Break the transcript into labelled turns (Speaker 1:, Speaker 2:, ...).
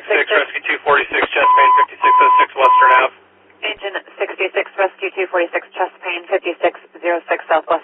Speaker 1: Rescue 246, chest pain 5606 Western Ave.
Speaker 2: Agent 66, Rescue 246, chest pain 5606 Southwest.